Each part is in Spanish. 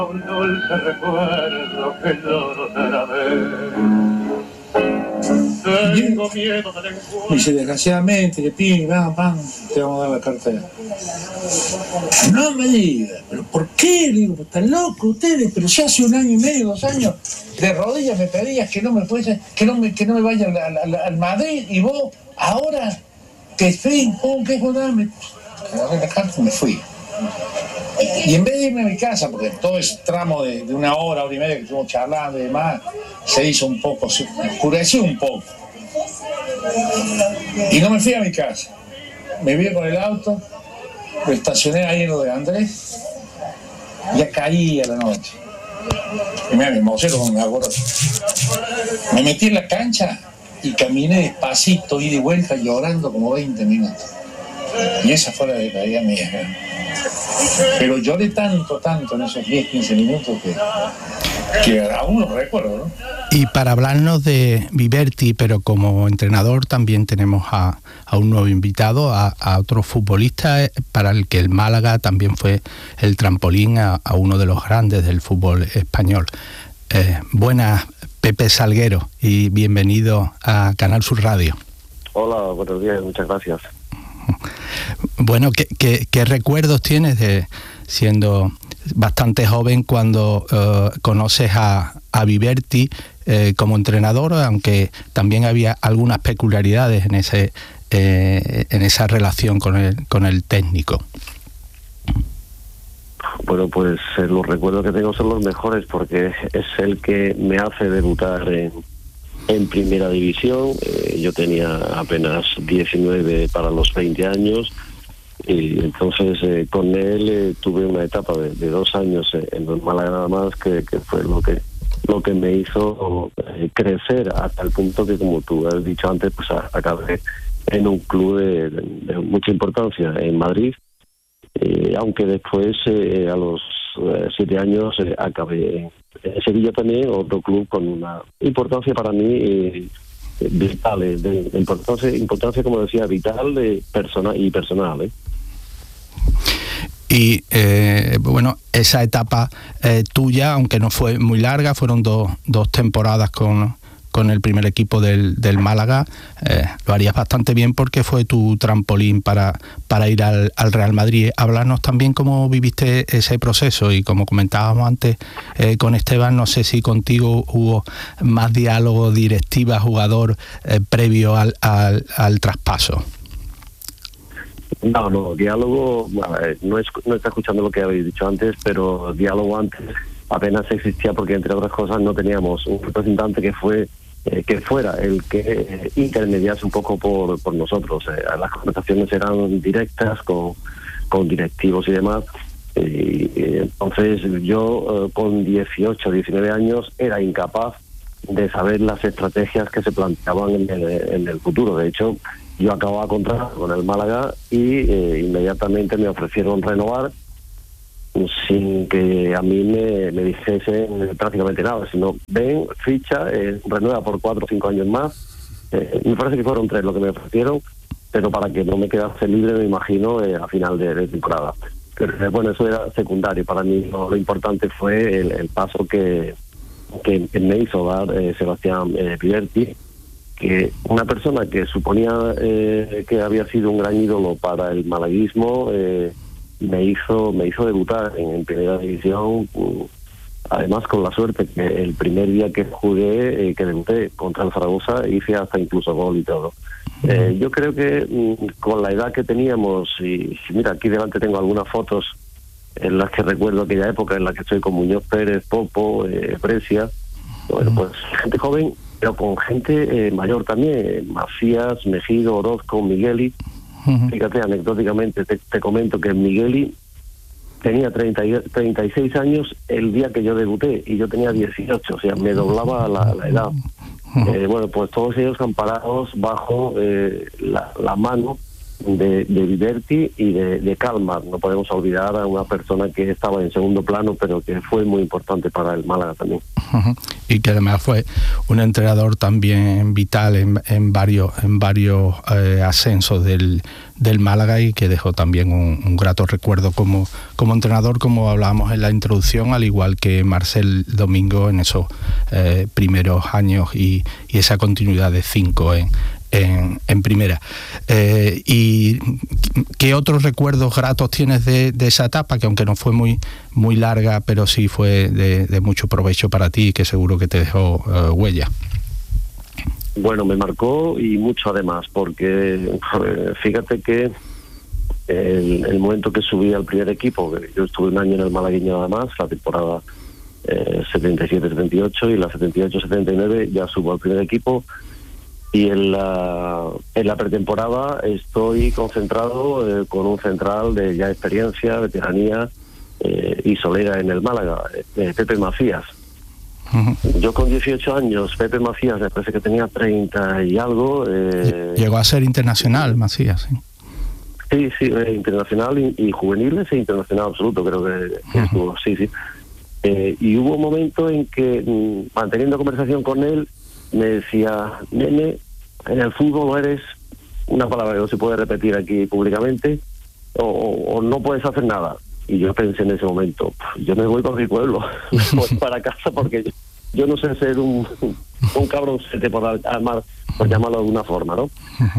Un dulce recuerdo que lloro otra vez. Tengo miedo del encuentro. Dice, desgraciadamente, que ping, pam, te vamos a dar la cartera. No me digas, ¿pero por qué? Le digo, ¿están locos ustedes? Pero ya hace 1 año y medio, 2 años, de rodillas me pedías que no me fuese, que no me vaya al Madrid, y vos, ahora, que fin, ¿qué joder? Me agarré la carta y me fui. Y en vez de irme a mi casa, porque todo ese tramo de 1 hora, 1 hora y media que estuvimos charlando y demás, se hizo un poco, se oscureció un poco. Y no me fui a mi casa. Me vi con el auto, lo estacioné ahí en lo de Andrés, ya caía la noche. Y mira, me emociono con mi abuelo. Me metí en la cancha y caminé despacito, ida y vuelta, llorando como 20 minutos. Y esa fue la despedida mía. Pero lloré tanto en esos 10-15 minutos que aún lo recuerdo, ¿no? Y para hablarnos de Viverti, pero como entrenador también tenemos a un nuevo invitado, a otro futbolista para el que el Málaga también fue el trampolín a uno de los grandes del fútbol español. Buenas, Pepe Salguero, y bienvenido a Canal Sur Radio. Hola, buenos días, muchas gracias. Bueno, ¿qué recuerdos tienes de siendo bastante joven cuando conoces a Viverti como entrenador, aunque también había algunas peculiaridades en esa relación con el técnico? Bueno, pues los recuerdos que tengo son los mejores porque es el que me hace debutar en primera división. Yo tenía apenas 19 para los 20 años y entonces con él tuve una etapa de 2 años en el Málaga nada más que fue lo que me hizo crecer hasta el punto que, como tú has dicho antes, pues acabé en un club de mucha importancia en Madrid, aunque después a los 7 años acabé en Sevilla también, otro club con una importancia para mí vital, de importancia, como decía, vital, personal. Y bueno, esa etapa tuya, aunque no fue muy larga, fueron dos temporadas con el primer equipo del Málaga, lo harías bastante bien porque fue tu trampolín para ir al Real Madrid. Háblanos también cómo viviste ese proceso, y como comentábamos antes con Esteban, no sé si contigo hubo más diálogo, directiva, jugador previo al traspaso. No, diálogo, bueno, no está escuchando lo que habéis dicho antes, pero diálogo antes apenas existía porque, entre otras cosas, no teníamos un representante que fuera el que intermediase un poco por nosotros. Las conversaciones eran directas con directivos y demás. Entonces yo con 18, 19 años era incapaz de saber las estrategias que se planteaban en el futuro. De hecho, yo acababa contrato con el Málaga y inmediatamente me ofrecieron renovar sin que a mí me dijesen prácticamente nada, sino ven, ficha, renueva por 4 o 5 años más. Me parece que fueron 3 lo que me ofrecieron, pero para que no me quedase libre, me imagino, a final de temporada. Pero bueno, eso era secundario. Para mí lo importante fue el paso que me hizo dar Sebastián Viverti, que una persona que suponía que había sido un gran ídolo para el malaguismo, me hizo debutar en primera división, además con la suerte que el primer día que jugué, que debuté contra el Zaragoza, hice hasta incluso gol y todo. Yo creo que con la edad que teníamos, y mira, aquí delante tengo algunas fotos en las que recuerdo aquella época en la que estoy con Muñoz Pérez, Popo, Brescia, bueno, pues gente joven, pero con gente mayor también, Macías, Mejido, Orozco, Migueli. Fíjate, anecdóticamente te comento que Migueli tenía 36 años el día que yo debuté y yo tenía 18, o sea, me doblaba la edad. Bueno, pues todos ellos amparados bajo la mano de Viverti y de Calma. No podemos olvidar a una persona que estaba en segundo plano, pero que fue muy importante para el Málaga también. Y que además fue un entrenador también vital en varios ascensos del Málaga, y que dejó también un grato recuerdo como entrenador, como hablábamos en la introducción, al igual que Marcel Domingo en esos primeros años y esa continuidad de 5 en primera. ¿Y qué otros recuerdos gratos tienes de esa etapa, que aunque no fue muy larga, pero sí fue de mucho provecho para ti, y que seguro que te dejó huella? Bueno, me marcó y mucho además, porque fíjate que el momento que subí al primer equipo, yo estuve un año en el malagueño además, la temporada 77-78, y la 78-79 ya subo al primer equipo. Y en la pretemporada estoy concentrado con un central de ya experiencia, veteranía y solera en el Málaga, Pepe Macías. Yo con 18 años, Pepe Macías me parece que tenía 30 y algo. Llegó a ser internacional, Macías, sí. Sí, internacional y juveniles e internacional absoluto, creo que estuvo, sí. Y hubo un momento en que, manteniendo conversación con él, me decía: nene, en el fútbol eres una palabra que no se puede repetir aquí públicamente, o no puedes hacer nada. Y yo pensé en ese momento, yo me voy para mi pueblo, me voy para casa, porque yo no sé ser un cabroncete, por llamarlo de alguna forma, ¿no?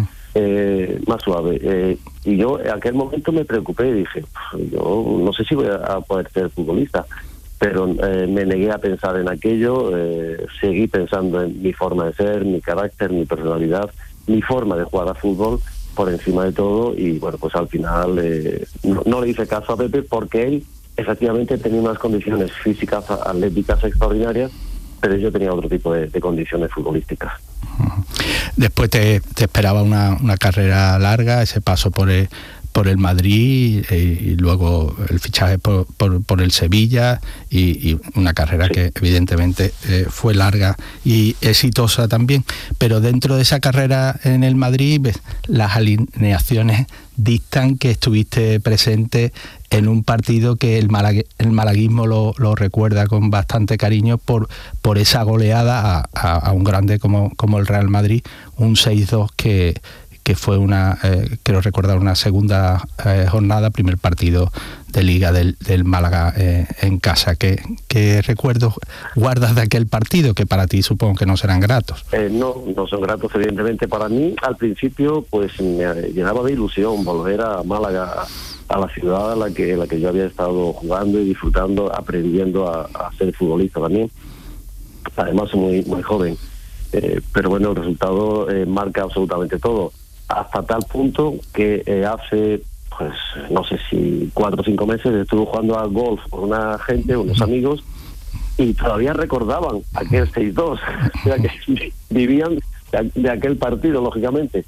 Más suave. Y yo en aquel momento me preocupé y dije, yo no sé si voy a poder ser futbolista. Pero me negué a pensar en aquello, seguí pensando en mi forma de ser, mi carácter, mi personalidad, mi forma de jugar a fútbol por encima de todo. Y bueno, pues al final no le hice caso a Pepe, porque él efectivamente tenía unas condiciones físicas, atléticas extraordinarias, pero yo tenía otro tipo de condiciones futbolísticas. Después te esperaba una carrera larga, ese paso por el Madrid, y luego el fichaje por el Sevilla, y una carrera que evidentemente fue larga y exitosa también. Pero dentro de esa carrera en el Madrid, las alineaciones dictan que estuviste presente en un partido que el malaguismo lo recuerda con bastante cariño por esa goleada a un grande como el Real Madrid, un 6-2 que fue quiero recordar, una segunda jornada, primer partido de Liga del Málaga en casa. ¿Qué recuerdos guardas de aquel partido, que para ti supongo que no serán gratos? No son gratos, evidentemente. Para mí, al principio, pues me llenaba de ilusión volver a Málaga, a la ciudad a la que yo había estado jugando y disfrutando, aprendiendo a ser futbolista también. Además, muy, muy joven. Pero bueno, el resultado marca absolutamente todo. Hasta tal punto que hace, pues no sé si 4 o 5 meses, estuve jugando al golf con una gente, unos amigos, y todavía recordaban aquel 6-2, o sea, que vivían de aquel partido, lógicamente.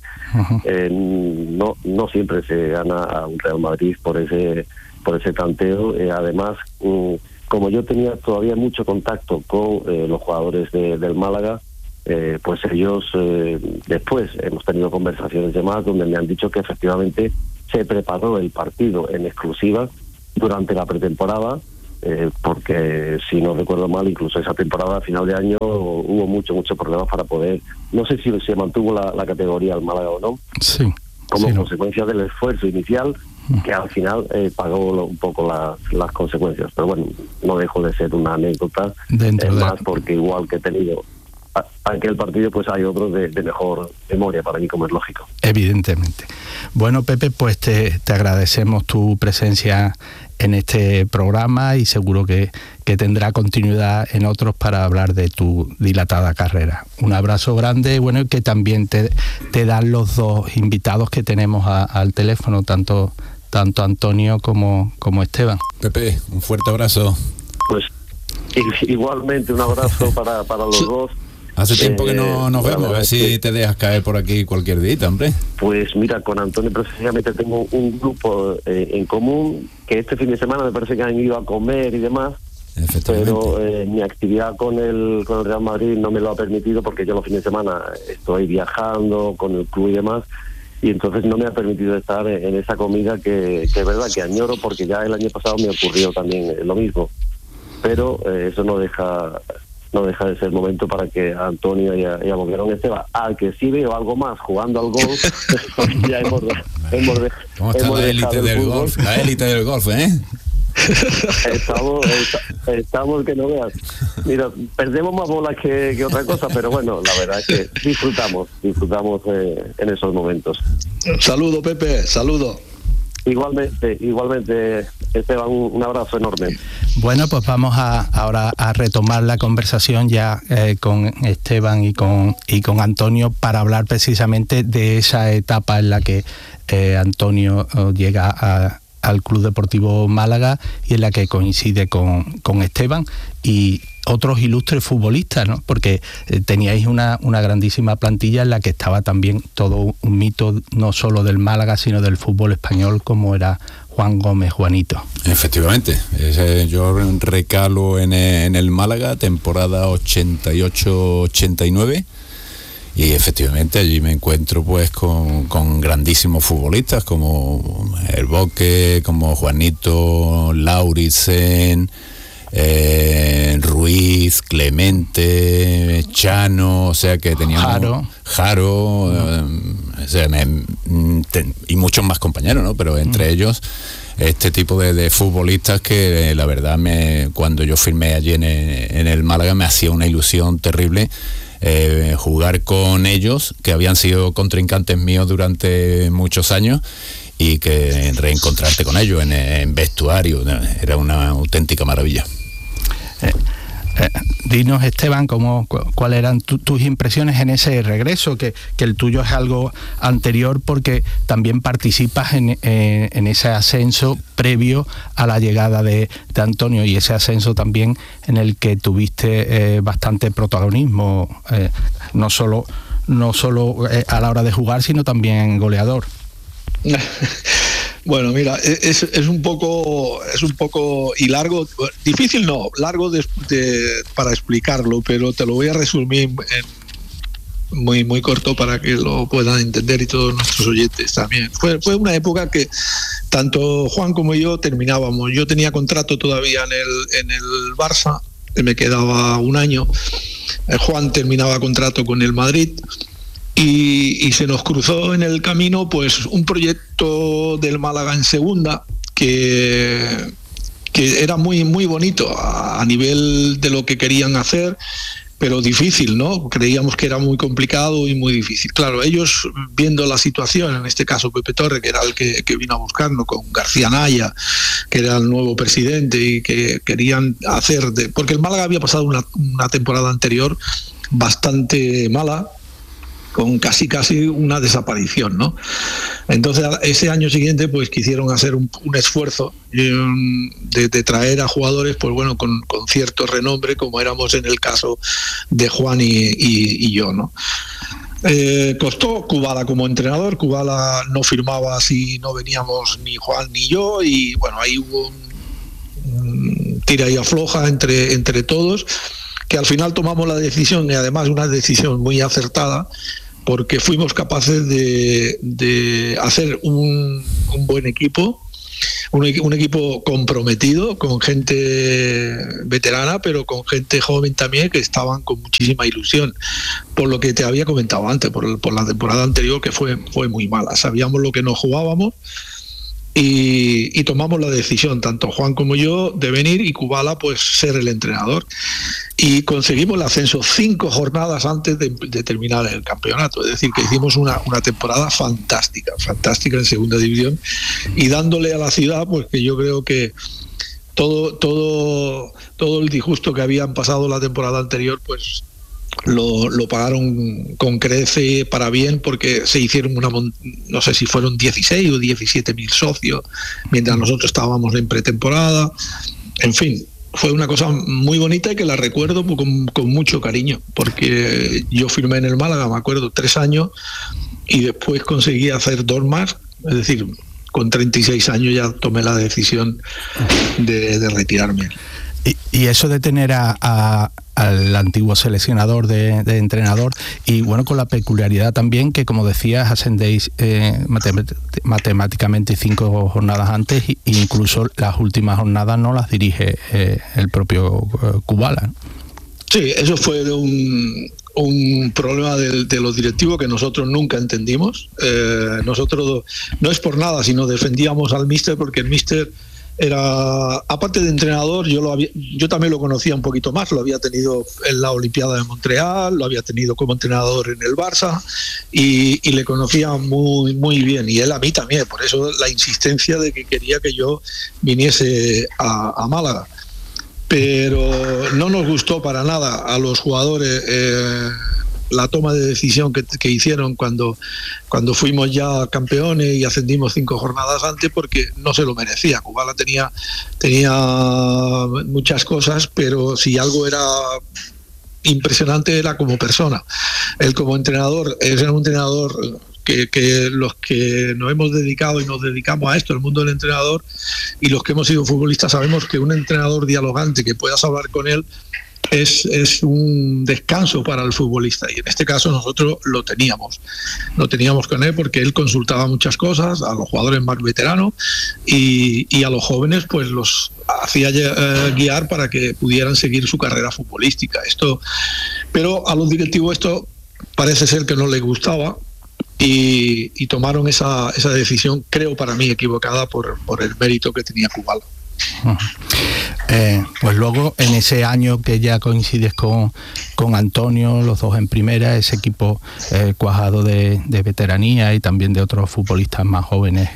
No siempre se gana a un Real Madrid por ese tanteo. Además, como yo tenía todavía mucho contacto con los jugadores del Málaga, pues ellos después hemos tenido conversaciones de más donde me han dicho que efectivamente se preparó el partido en exclusiva durante la pretemporada, porque si no recuerdo mal, incluso esa temporada a final de año hubo muchos problemas para poder, no sé si se mantuvo la categoría al Málaga o no, sí, como consecuencia del esfuerzo inicial, que al final pagó un poco las consecuencias. Pero bueno, no dejo de ser una anécdota, más porque igual que he tenido aquel partido, pues hay otros de mejor memoria para mí, como es lógico. Evidentemente. Bueno, Pepe, pues te agradecemos tu presencia en este programa, y seguro que tendrá continuidad en otros para hablar de tu dilatada carrera. Un abrazo grande, bueno, y que también te dan los dos invitados que tenemos al teléfono, tanto Antonio como Esteban. Pepe, un fuerte abrazo. Pues igualmente un abrazo para los dos. Hace tiempo que no nos vemos, a ver si te dejas caer por aquí cualquier día, hombre. Pues mira, con Antonio precisamente tengo un grupo en común, que este fin de semana me parece que han ido a comer y demás, pero mi actividad con el Real Madrid no me lo ha permitido, porque yo los fines de semana estoy viajando con el club y demás, y entonces no me ha permitido estar en esa comida que es verdad que añoro, porque ya el año pasado me ocurrió también lo mismo, pero eso no deja de ser momento para que a Antonio y a Boquerón Esteban, al que sí veo algo más jugando al golf, ya hemos ¿Cómo está la élite del golf? La élite del golf, Estamos que no veas. Mira, perdemos más bolas que otra cosa, pero bueno, la verdad es que disfrutamos en esos momentos. Saludo, Pepe, saludo. Igualmente, Esteban, un abrazo enorme. Bueno, pues vamos ahora a retomar la conversación ya con Esteban y con Antonio para hablar precisamente de esa etapa en la que Antonio llega al Club Deportivo Málaga y en la que coincide con Esteban y otros ilustres futbolistas, ¿no? Porque teníais una grandísima plantilla en la que estaba también todo un mito, no solo del Málaga, sino del fútbol español, como era Juan Gómez, Juanito. Efectivamente, yo recalo en el Málaga, temporada 88-89, y efectivamente allí me encuentro pues con grandísimos futbolistas como El Boque, como Juanito, Lauritsen, Ruiz, Clemente, Chano, o sea que teníamos Jaro, o sea, y muchos más compañeros, ¿no? Pero entre ellos este tipo de futbolistas que la verdad cuando yo firmé allí en el Málaga me hacía una ilusión terrible jugar con ellos, que habían sido contrincantes míos durante muchos años, y que reencontrarte con ellos en vestuario era una auténtica maravilla. Dinos, Esteban, ¿cuáles eran tus impresiones en ese regreso? Que el tuyo es algo anterior, porque también participas en ese ascenso previo a la llegada de Antonio, y ese ascenso también en el que tuviste bastante protagonismo, no solo a la hora de jugar, sino también goleador. Bueno, mira, es un poco y largo, difícil no, largo para explicarlo, pero te lo voy a resumir muy muy corto para que lo puedan entender, y todos nuestros oyentes también. Fue una época que tanto Juan como yo terminábamos. Yo tenía contrato todavía en el Barça, me quedaba un año. Juan terminaba contrato con el Madrid. Y se nos cruzó en el camino pues un proyecto del Málaga en segunda que era muy muy bonito a nivel de lo que querían hacer, pero difícil, ¿no? Creíamos que era muy complicado y muy difícil. Claro, ellos, viendo la situación, en este caso Pepe Torre, que era el que vino a buscarnos, con García Naya, que era el nuevo presidente, y que querían hacer porque el Málaga había pasado una temporada anterior bastante mala, con casi una desaparición, ¿no? Entonces, ese año siguiente, pues quisieron hacer un esfuerzo de traer a jugadores, pues bueno, con cierto renombre, como éramos en el caso de Juan y yo, ¿no? Costó Kubala como entrenador. Kubala no firmaba si no veníamos ni Juan ni yo, y bueno, ahí hubo un tira y afloja entre todos, que al final tomamos la decisión, y además una decisión muy acertada, porque fuimos capaces de hacer un buen equipo, un equipo comprometido, con gente veterana, pero con gente joven también, que estaban con muchísima ilusión, por lo que te había comentado antes, por la temporada anterior, que fue muy mala. Sabíamos lo que nos jugábamos, y tomamos la decisión, tanto Juan como yo, de venir, y Kubala pues ser el entrenador, y conseguimos el ascenso 5 jornadas antes de terminar el campeonato. Es decir, que hicimos una temporada fantástica en segunda división, y dándole a la ciudad, pues que yo creo que todo el disgusto que habían pasado la temporada anterior, pues lo pagaron con crece para bien, porque se hicieron no sé si fueron 16 o 17.000 socios, mientras nosotros estábamos en pretemporada. En fin, fue una cosa muy bonita, y que la recuerdo con mucho cariño, porque yo firmé en el Málaga, me acuerdo, 3 años, y después conseguí hacer 2 más. Es decir, con 36 años ya tomé la decisión de retirarme. Y eso de tener al antiguo seleccionador de entrenador, y bueno, con la peculiaridad también que, como decías, ascendéis matemáticamente 5 jornadas antes, e incluso las últimas jornadas no las dirige el propio Kubala. Sí, eso fue un problema de los directivos que nosotros nunca entendimos. Nosotros, no es por nada, sino defendíamos al míster, porque el míster era, aparte de entrenador, yo también lo conocía un poquito más, lo había tenido en la Olimpiada de Montreal, lo había tenido como entrenador en el Barça, y le conocía muy, muy bien, y él a mí también, por eso la insistencia de que quería que yo viniese a Málaga. Pero no nos gustó para nada a los jugadores la toma de decisión que hicieron cuando fuimos ya campeones y ascendimos 5 jornadas antes, porque no se lo merecía. Kubala tenía muchas cosas, pero si algo era impresionante era como persona. Él como entrenador, era un entrenador que los que nos hemos dedicado y nos dedicamos a esto, el mundo del entrenador, y los que hemos sido futbolistas, sabemos que un entrenador dialogante, que puedas hablar con él, es un descanso para el futbolista, y en este caso nosotros lo teníamos con él, porque él consultaba muchas cosas a los jugadores más veteranos, y a los jóvenes pues los hacía guiar para que pudieran seguir su carrera futbolística. Pero a los directivos esto parece ser que no les gustaba, y tomaron esa decisión, creo para mí equivocada, por el mérito que tenía Kubala. Pues luego, en ese año que ya coincides con Antonio, los dos en primera, ese equipo cuajado de veteranía y también de otros futbolistas más jóvenes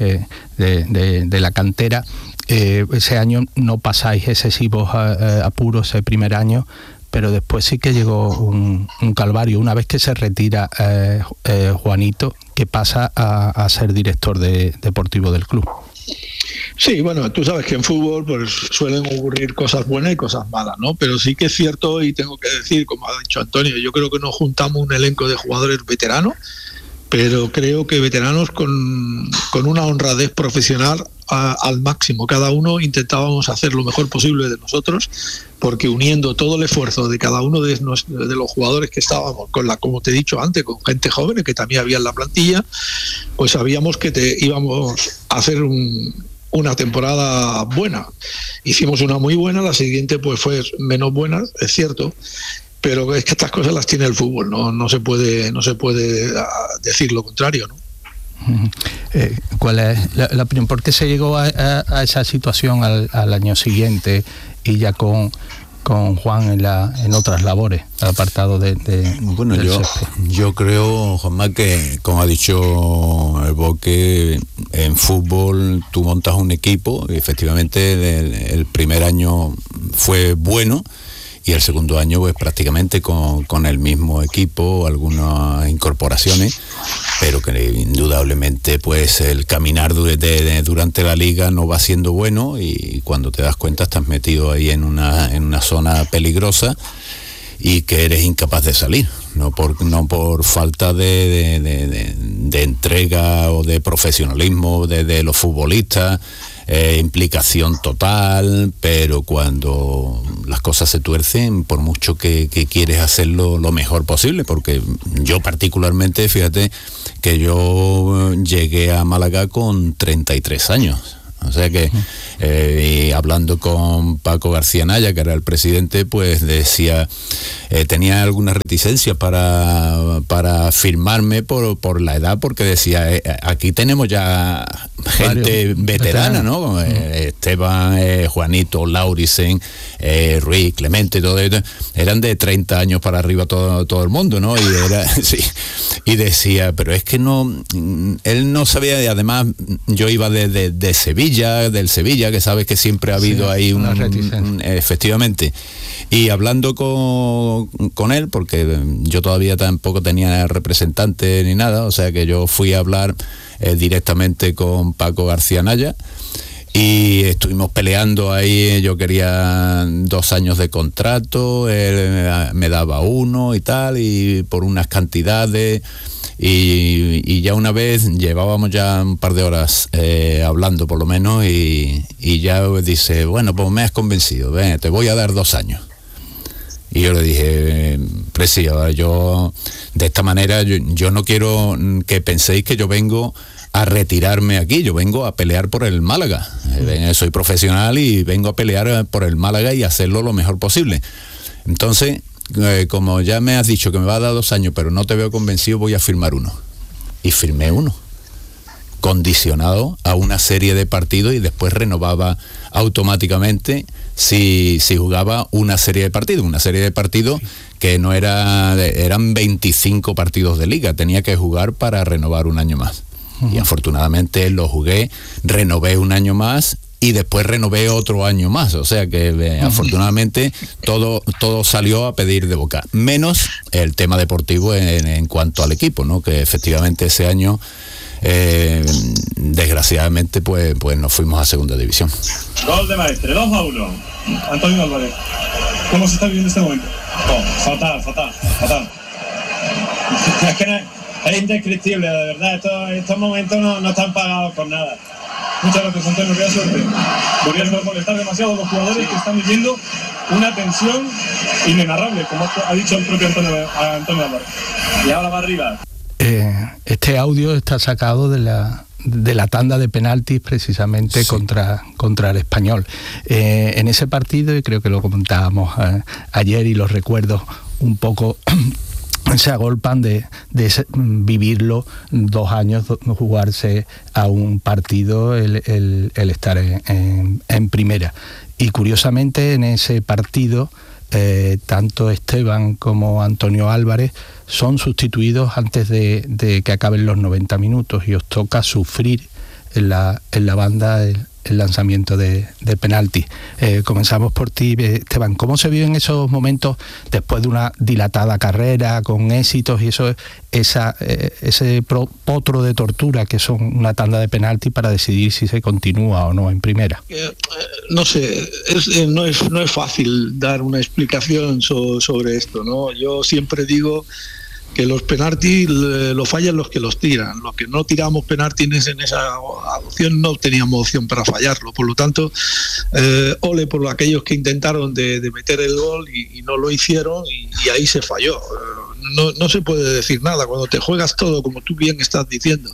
de la cantera, ese año no pasáis excesivos apuros ese primer año, pero después sí que llegó un calvario. Una vez que se retira Juanito, que pasa a ser director deportivo del club. Sí, bueno, tú sabes que en fútbol pues suelen ocurrir cosas buenas y cosas malas, ¿no? Pero sí que es cierto, y tengo que decir, como ha dicho Antonio, yo creo que nos juntamos un elenco de jugadores veteranos, pero creo que veteranos con una honradez profesional al máximo. Cada uno intentábamos hacer lo mejor posible de nosotros, porque uniendo todo el esfuerzo de cada uno de los jugadores que estábamos, como te he dicho antes, con gente joven que también había en la plantilla, pues sabíamos que íbamos a hacer una temporada buena. Hicimos una muy buena, la siguiente pues fue menos buena, es cierto, pero es que estas cosas las tiene el fútbol, no se puede decir lo contrario, ¿no? ¿Cuál es la opinión? ¿Por qué se llegó a esa situación al año siguiente, y ya con Juan en otras labores, apartado de bueno, yo creo, Juanma, que como ha dicho el Boque, en fútbol tú montas un equipo, y efectivamente el primer año fue bueno, y el segundo año pues prácticamente con el mismo equipo, algunas incorporaciones, pero que indudablemente pues el caminar durante la liga no va siendo bueno, y cuando te das cuenta estás metido ahí en una zona peligrosa, y que eres incapaz de salir, no por falta de entrega o de profesionalismo de los futbolistas, implicación total, pero cuando las cosas se tuercen, por mucho que quieres hacerlo lo mejor posible, porque yo particularmente, fíjate que yo llegué a Málaga con 33 años. O sea que, y hablando con Paco García Naya, que era el presidente, pues decía, tenía alguna reticencia para firmarme por la edad, porque decía, aquí tenemos ya gente veterana, ¿no? Esteban, Juanito, Laurisen, Ruiz, Clemente, todo esto, eran de 30 años para arriba todo el mundo, ¿no? Sí, y decía, pero es que él no sabía, y además yo iba de Sevilla, del Sevilla, que sabes que siempre ha habido ahí una reticencia. Efectivamente. Y hablando con él, porque yo todavía tampoco tenía representante ni nada, o sea que yo fui a hablar directamente con Paco García Naya, y estuvimos peleando ahí. Yo quería 2 años de contrato, él me daba 1 y tal, y por unas cantidades, y ya una vez llevábamos ya un par de horas hablando por lo menos, y ya dice, bueno, pues me has convencido, ven, te voy a dar 2 años. Y yo le dije, Presi, yo de esta manera yo no quiero que penséis que yo vengo a retirarme aquí, yo vengo a pelear por el Málaga. Soy profesional y vengo a pelear por el Málaga y hacerlo lo mejor posible. Entonces, como ya me has dicho que me va a dar 2 años, pero no te veo convencido, voy a firmar 1. Y firmé 1, condicionado a una serie de partidos, y después renovaba automáticamente si jugaba una serie de partidos que no eran 25 partidos de liga, tenía que jugar para renovar 1 año más. Y afortunadamente lo jugué, renové 1 año más y después renové otro año más, o sea que afortunadamente todo salió a pedir de boca, menos el tema deportivo en cuanto al equipo, ¿no? Que efectivamente ese año desgraciadamente pues nos fuimos a segunda división. Gol de Maestre, 2-1. Antonio Álvarez, ¿cómo se está viviendo este momento? Fatal. Es que es indescriptible, de verdad. Estos momentos no están pagados por nada. Muchas gracias, Antonio, que suerte. Podrías no molestar demasiado a los jugadores que están viviendo una tensión inenarrable, como ha dicho el propio Antonio Álvarez. Y ahora va arriba. Este audio está sacado de la tanda de penaltis precisamente, sí, contra el Español. En ese partido, y creo que lo comentábamos ayer y los recuerdos un poco se agolpan de vivirlo 2 años, jugarse a un partido, el estar en primera. Y curiosamente en ese partido tanto Esteban como Antonio Álvarez son sustituidos antes de que acaben los 90 minutos y os toca sufrir en la banda el lanzamiento de penalti. Comenzamos por ti, Esteban. ¿Cómo se viven esos momentos después de una dilatada carrera con éxitos y ese potro de tortura que son una tanda de penalti para decidir si se continúa o no en primera? No sé, no es fácil dar una explicación sobre esto, ¿no? Yo siempre digo que los penaltis lo fallan los que los tiran. Los que no tiramos penaltis en esa opción no teníamos opción para fallarlo. Por lo tanto, ole por aquellos que intentaron de meter el gol y no lo hicieron y ahí se falló. No se puede decir nada. Cuando te juegas todo, como tú bien estás diciendo,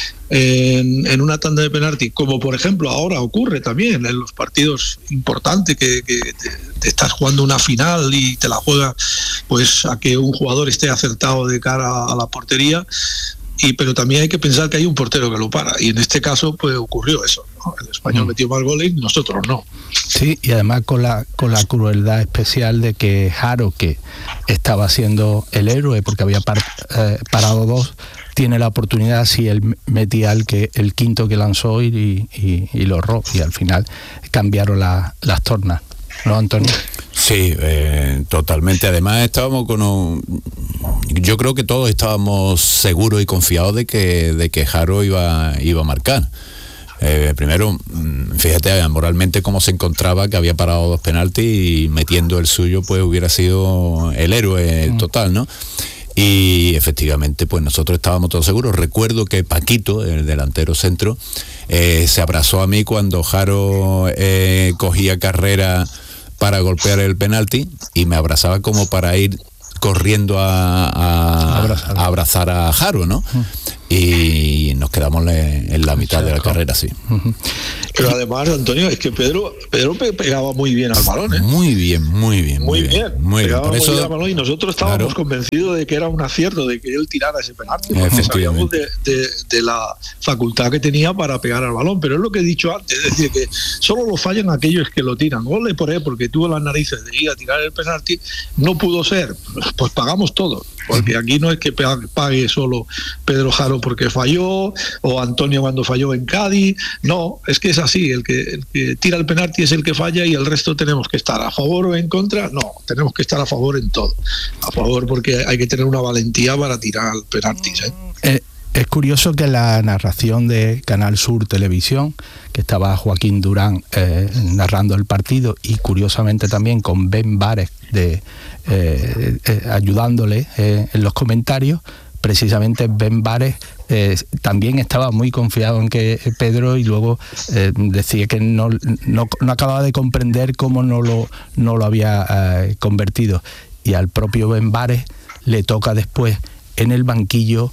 en una tanda de penalti, como por ejemplo ahora ocurre también en los partidos importantes que te estás jugando una final y te la juegas pues a que un jugador esté acertado de cara a la portería, pero también hay que pensar que hay un portero que lo para, y en este caso pues ocurrió eso, ¿no? El Español metió más goles y nosotros no. Sí, y además con la crueldad especial de que Jaro, que estaba siendo el héroe porque había parado 2, tiene la oportunidad, si él metía el quinto que lanzó y lo erró, y al final cambiaron las tornas, ¿no, Antonio? Sí, totalmente. Además estábamos yo creo que todos estábamos seguros y confiados de que Jaro iba a marcar. Primero, fíjate moralmente cómo se encontraba, que había parado 2 penaltis y metiendo el suyo pues hubiera sido el héroe total, ¿no? Y efectivamente pues nosotros estábamos todos seguros. Recuerdo que Paquito, el delantero centro, se abrazó a mí cuando Jaro cogía carrera para golpear el penalti, y me abrazaba como para ir corriendo a abrazar a Jaro, ¿no? Y nos quedamos en la mitad de la carrera, sí. Pero además, Antonio, es que Pedro pegaba muy bien al balón, ¿eh? Muy bien. Pegaba muy bien al balón, y nosotros estábamos convencidos de que era un acierto de que él tirara ese penalti, porque sabíamos de la facultad que tenía para pegar al balón. Pero es lo que he dicho antes, es decir, que solo lo fallan aquellos que lo tiran. Gole por él, porque tuvo las narices de ir a tirar el penalti, no pudo ser. Pues pagamos todo, porque aquí no es que pague solo Pedro Jaro porque falló, o Antonio cuando falló en Cádiz. No, es que es así, el que tira el penalti es el que falla, y el resto tenemos que estar a favor o en contra. No, tenemos que estar a favor en todo. A favor porque hay que tener una valentía para tirar penaltis, ¿eh? Es curioso que la narración de Canal Sur Televisión, que estaba Joaquín Durán narrando el partido, y curiosamente también con Ben Bares ayudándole en los comentarios, precisamente Ben Bares también estaba muy confiado en que Pedro, y luego decía que no acababa de comprender cómo no lo había convertido. Y al propio Ben Bares le toca después en el banquillo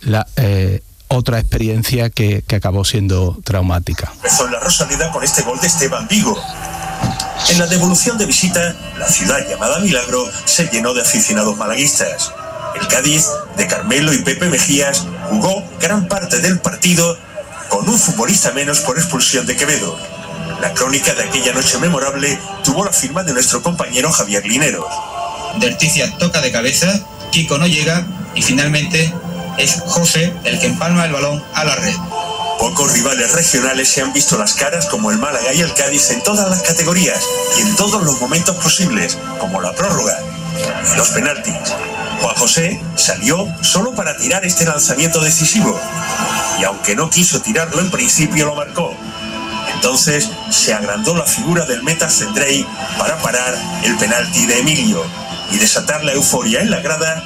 otra experiencia que acabó siendo traumática. Empezó en la Rosaleda con este gol de Esteban Vigo. En la devolución de visita, la ciudad llamada Milagro se llenó de aficionados malaguistas. El Cádiz, de Carmelo y Pepe Mejías, jugó gran parte del partido con un futbolista menos por expulsión de Quevedo. La crónica de aquella noche memorable tuvo la firma de nuestro compañero Javier Lineros. Derticia toca de cabeza, Kiko no llega y finalmente es José el que empalma el balón a la red. Pocos rivales regionales se han visto las caras como el Málaga y el Cádiz en todas las categorías y en todos los momentos posibles, como la prórroga y los penaltis. Juan José salió solo para tirar este lanzamiento decisivo y aunque no quiso tirarlo en principio lo marcó. Entonces se agrandó la figura del meta Cendrey para parar el penalti de Emilio y desatar la euforia en la grada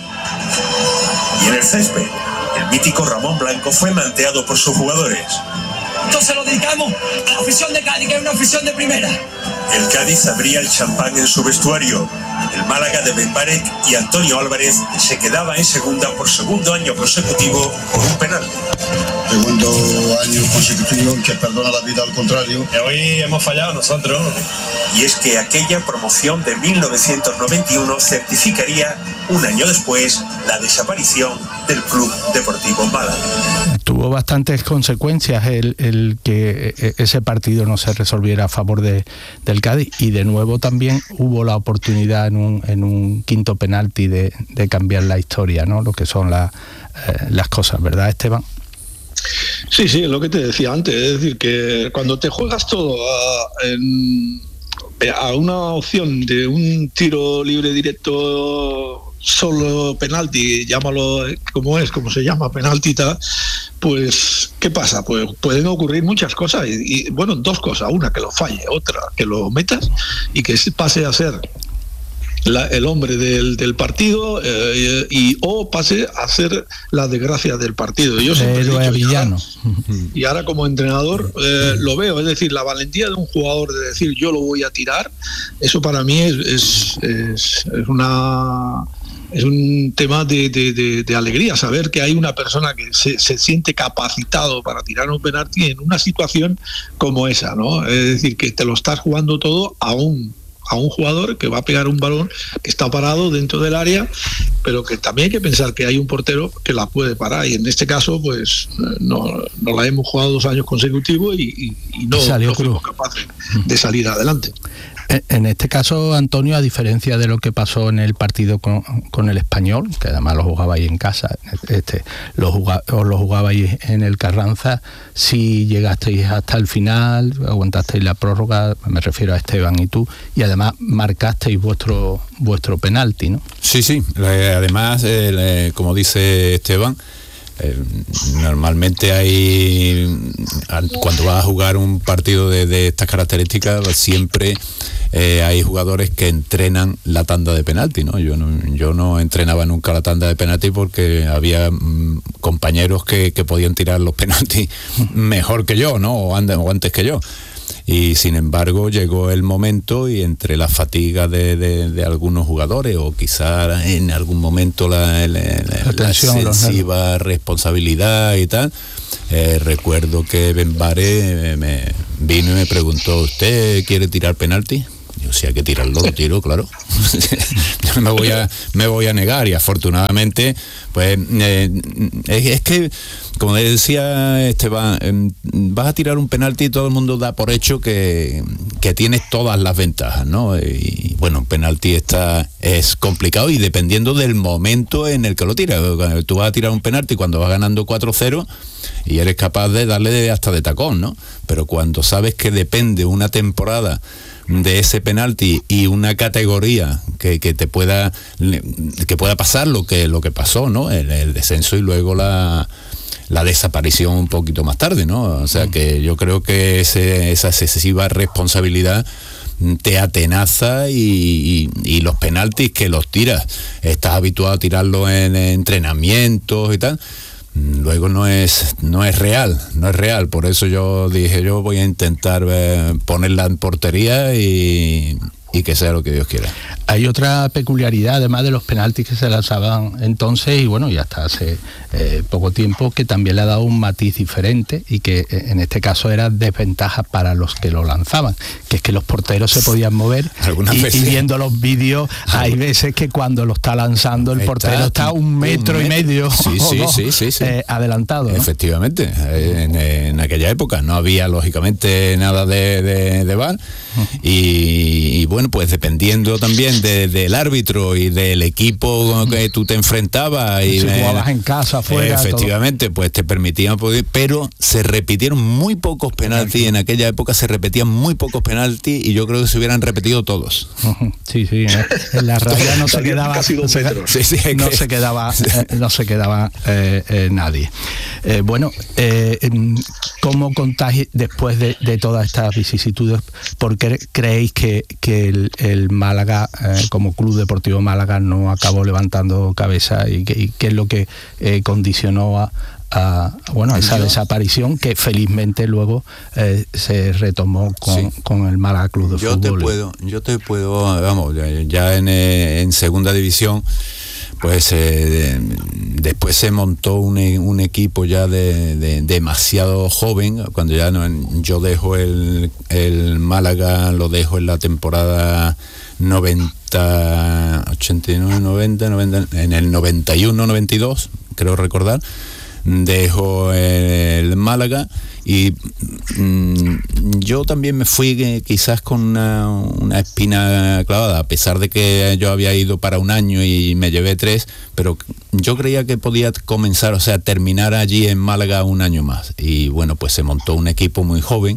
y en el césped. El mítico Ramón Blanco fue manteado por sus jugadores. Entonces lo dedicamos a la afición de Cádiz, que es una afición de primera. El Cádiz abría el champán en su vestuario. El Málaga de Ben Barek y Antonio Álvarez se quedaba en segunda por segundo año consecutivo por un penal. Segundo año consecutivo que perdona la vida al contrario. Y hoy hemos fallado nosotros. Y es que aquella promoción de 1991 certificaría un año después la desaparición del Club Deportivo Málaga. Tuvo bastantes consecuencias el que ese partido no se resolviera a favor del Cádiz, y de nuevo también hubo la oportunidad en un quinto penalti de cambiar la historia, ¿no? Lo que son las cosas, ¿verdad, Esteban? Sí, es lo que te decía antes, es decir, que cuando te juegas todo a una opción de un tiro libre directo, solo penalti, llámalo como se llama, penaltita, pues ¿qué pasa? Pues pueden ocurrir muchas cosas y bueno, dos cosas: una, que lo falle; otra, que lo metas y que pase a ser el hombre del partido o pase a ser la desgracia del partido. Yo siempre he dicho, y ahora como entrenador lo veo, es decir, la valentía de un jugador de decir yo lo voy a tirar, eso para mí es un tema de alegría, saber que hay una persona que se siente capacitado para tirar un penalti en una situación como esa, ¿no? Es decir, que te lo estás jugando todo a un jugador que va a pegar un balón que está parado dentro del área, pero que también hay que pensar que hay un portero que la puede parar, y en este caso pues no la hemos jugado 2 años consecutivos y no fuimos capaces de salir adelante. En este caso, Antonio, a diferencia de lo que pasó en el partido con el Español, que además lo jugabais en casa, lo jugabais en el Carranza, si llegasteis hasta el final, aguantasteis la prórroga, me refiero a Esteban y tú, y además marcasteis vuestro penalti, ¿no? Sí, además, como dice Esteban, normalmente cuando vas a jugar un partido de estas características, siempre hay jugadores que entrenan la tanda de penalti, ¿no? Yo no entrenaba nunca la tanda de penalti porque había compañeros que podían tirar los penaltis mejor que yo, ¿no? O antes que yo. Y sin embargo llegó el momento, y entre la fatiga de algunos jugadores, o quizá en algún momento la excesiva responsabilidad y tal, recuerdo que Ben Bare me vino y me preguntó: ¿usted quiere tirar penalti? Yo, si hay que tirarlo, lo tiro, claro. No me voy a negar, y afortunadamente pues es que, como decía Esteban, vas a tirar un penalti y todo el mundo da por hecho que tienes todas las ventajas, ¿no? Y bueno, un penalti es complicado, y dependiendo del momento en el que lo tiras. Tú vas a tirar un penalti cuando vas ganando 4-0 y eres capaz de darle hasta de tacón, ¿no? Pero cuando sabes que depende una temporada de ese penalti y una categoría que pueda pasar lo que pasó, ¿no? El descenso y luego la la desaparición un poquito más tarde, ¿no? O sea que yo creo que esa excesiva responsabilidad te atenaza y los penaltis que los tiras, estás habituado a tirarlos en entrenamientos y tal, luego no es real, por eso yo dije, yo voy a intentar ponerla en portería y que sea lo que Dios quiera. Hay otra peculiaridad, además de los penaltis que se lanzaban entonces, y bueno, y hasta hace poco tiempo, que también le ha dado un matiz diferente, y que en este caso era desventaja para los que lo lanzaban, que es que los porteros se podían mover, y viendo los vídeos, hay veces que cuando lo está lanzando el portero está 1,5 metros adelantado, ¿no? Efectivamente, en aquella época no había lógicamente nada de VAR, y bueno, pues dependiendo también del árbitro y del equipo que tú te enfrentabas, y si jugabas en casa, afuera, efectivamente, todo, pues te permitían poder, pero se repitieron muy pocos penaltis. En aquella época se repetían muy pocos penaltis, y yo creo que se hubieran repetido todos. Sí, en la raya no se quedaba no se quedaba nadie. ¿Cómo contáis después de todas estas vicisitudes? ¿Por qué creéis que el Málaga, como Club Deportivo Málaga, no acabó levantando cabeza, y qué es lo que condicionó a esa desaparición, que felizmente luego se retomó con el Málaga Club de Fútbol? Yo te puedo, vamos, ya en segunda división, pues después se montó un equipo ya de demasiado joven. Cuando ya yo dejo el Málaga, lo dejo en la temporada 89-90, en el 91-92, creo recordar, dejo el Málaga, y yo también me fui quizás con una espina clavada, a pesar de que yo había ido para 1 año y me llevé 3, pero yo creía que podía comenzar, o sea, terminar allí en Málaga 1 año más. Y bueno, pues se montó un equipo muy joven,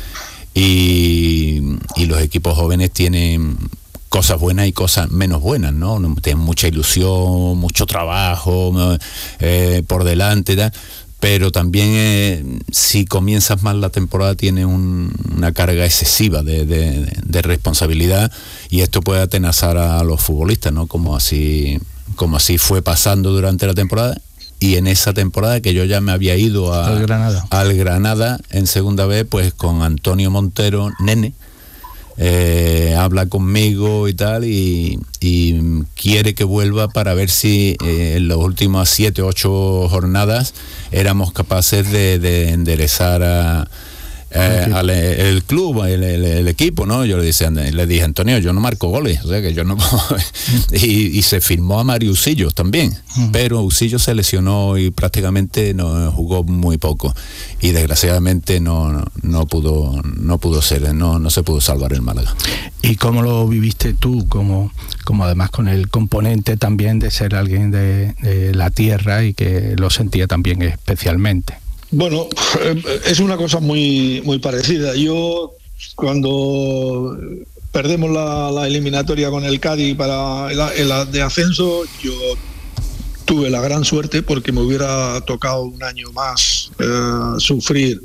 y los equipos jóvenes tienen cosas buenas y cosas menos buenas, ¿no? Tienen mucha ilusión, mucho trabajo por delante, ¿verdad? Pero también si comienzas mal la temporada tiene una carga excesiva de responsabilidad, y esto puede atenazar a los futbolistas, ¿no? Como así fue pasando durante la temporada. Y en esa temporada que yo ya me había ido al Granada en segunda vez, pues con Antonio Montero, Nene, habla conmigo y tal, y quiere que vuelva para ver si en las últimas 7 o 8 jornadas éramos capaces de enderezar el club, el equipo, ¿no? Yo le dije, Antonio, yo no marco goles, o sea que yo no puedo. y se firmó a Mario Usillos también, pero Usillos se lesionó y prácticamente no jugó muy poco, y desgraciadamente no pudo ser, no se pudo salvar el Málaga. ¿Y cómo lo viviste tú, como además con el componente también de ser alguien de la tierra, y que lo sentía también especialmente? Bueno, es una cosa muy, muy parecida. Yo, cuando perdemos la eliminatoria con el Cádiz para el de ascenso, yo tuve la gran suerte, porque me hubiera tocado 1 año más sufrir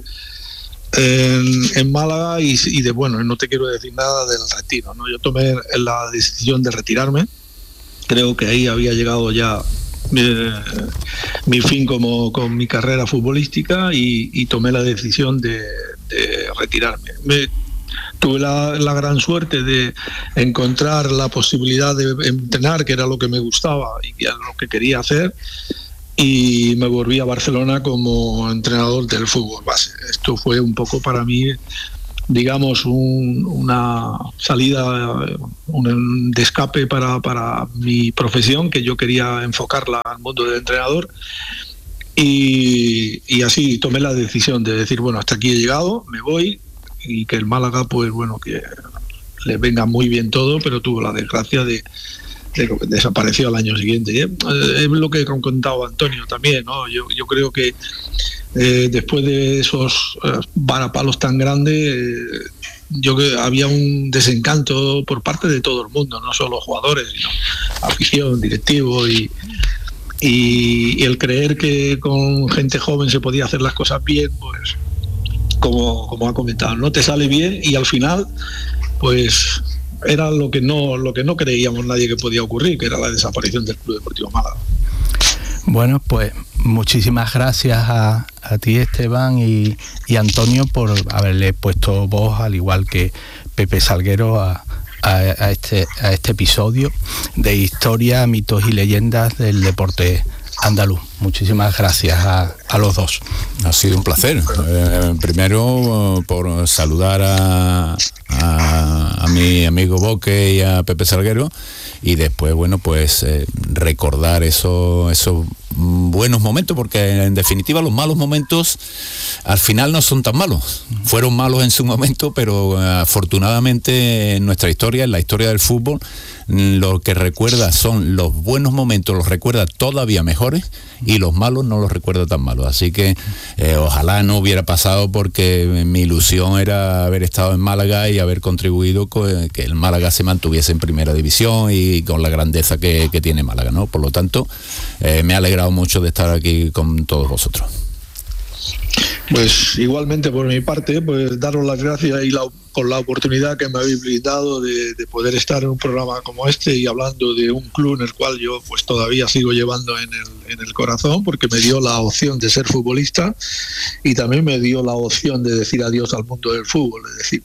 en Málaga, y no te quiero decir nada del retiro, ¿no? Yo tomé la decisión de retirarme. Creo que ahí había llegado ya mi fin con mi carrera futbolística, y tomé la decisión de retirarme. Tuve la gran suerte de encontrar la posibilidad de entrenar, que era lo que me gustaba y que era lo que quería hacer, y me volví a Barcelona como entrenador del fútbol base. Esto fue un poco para mí, digamos, una salida, un escape para mi profesión, que yo quería enfocarla al mundo del entrenador, y así tomé la decisión de decir, bueno, hasta aquí he llegado, me voy, y que el Málaga, pues bueno, que le venga muy bien todo, pero tuvo la desgracia de desapareció al año siguiente. Es lo que ha contado Antonio también, ¿no? Yo creo que después de esos varapalos tan grandes, yo creo que había un desencanto por parte de todo el mundo, no solo jugadores, sino afición, directivos, y el creer que con gente joven se podía hacer las cosas bien, pues como ha comentado, no te sale bien y al final pues era lo que no creíamos nadie que podía ocurrir, que era la desaparición del Club Deportivo Málaga. Bueno, pues muchísimas gracias a ti, Esteban, y Antonio, por haberle puesto voz, al igual que Pepe Salguero, a este episodio de historia, mitos y leyendas del deporte andaluz. Muchísimas gracias a los dos. Ha sido un placer. Primero por saludar a mi amigo Boque y a Pepe Salguero, y después, bueno, pues recordar esos buenos momentos, porque en definitiva los malos momentos al final no son tan malos. Fueron malos en su momento, pero afortunadamente en nuestra historia, en la historia del fútbol, lo que recuerda son los buenos momentos, los recuerda todavía mejores, y los malos no los recuerda tan malos. Así que ojalá no hubiera pasado, porque mi ilusión era haber estado en Málaga y haber contribuido con que el Málaga se mantuviese en primera división y con la grandeza que tiene Málaga, ¿no? Por lo tanto, me ha alegrado mucho de estar aquí con todos vosotros. Pues igualmente por mi parte, pues daros las gracias por la oportunidad que me habéis brindado de poder estar en un programa como este y hablando de un club en el cual yo pues todavía sigo llevando en el corazón, porque me dio la opción de ser futbolista y también me dio la opción de decir adiós al mundo del fútbol. Es decir,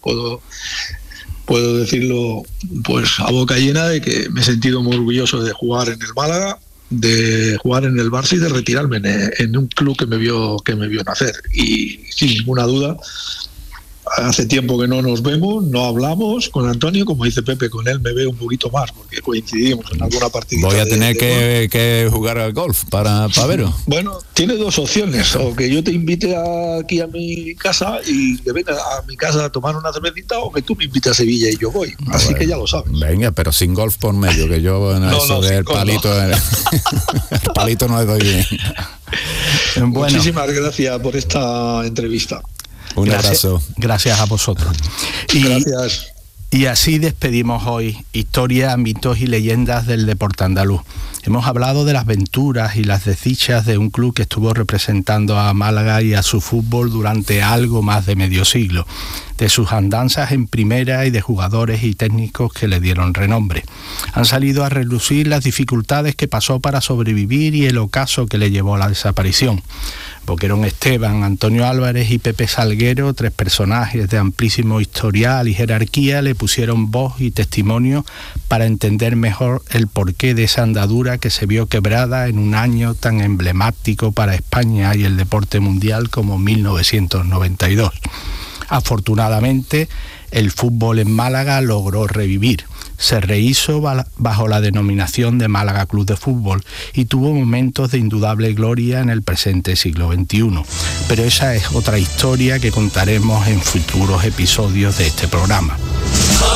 puedo decirlo pues a boca llena de que me he sentido muy orgulloso de jugar en el Málaga, de jugar en el Barça y de retirarme en un club que me vio nacer. Y sin ninguna duda, hace tiempo que no nos vemos, no hablamos con Antonio, como dice Pepe, con él me veo un poquito más porque coincidimos en alguna partida. Voy a tener que jugar al golf para veros. Bueno, tiene dos opciones: o que yo te invite aquí a mi casa y que venga a mi casa a tomar una cervecita, o que tú me invites a Sevilla y yo voy. Así bueno, que ya lo sabes. Venga, pero sin golf por medio, que yo del palito, el palito no le doy bien. Bueno. Muchísimas gracias por esta entrevista. Un abrazo. Gracias a vosotros. Gracias. Y así despedimos hoy Historia, mitos y leyendas del deporte andaluz. Hemos hablado de las aventuras y las desdichas de un club que estuvo representando a Málaga y a su fútbol durante algo más de medio siglo, de sus andanzas en primera y de jugadores y técnicos que le dieron renombre. Han salido a relucir las dificultades que pasó para sobrevivir y el ocaso que le llevó a la desaparición. Boquerón Esteban, Antonio Álvarez y Pepe Salguero, tres personajes de amplísimo historial y jerarquía, le pusieron voz y testimonio para entender mejor el porqué de esa andadura que se vio quebrada en un año tan emblemático para España y el deporte mundial como 1992. Afortunadamente, el fútbol en Málaga logró revivir. Se rehizo bajo la denominación de Málaga Club de Fútbol y tuvo momentos de indudable gloria en el presente siglo XXI. Pero esa es otra historia que contaremos en futuros episodios de este programa.